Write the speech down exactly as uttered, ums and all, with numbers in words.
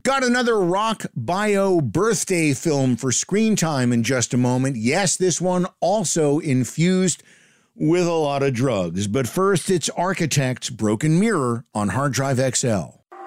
Got another rock bio birthday film for screen time in just a moment. Yes, this one also infused with a lot of drugs. But first, it's Architect's Broken Mirror on Hard Drive X L.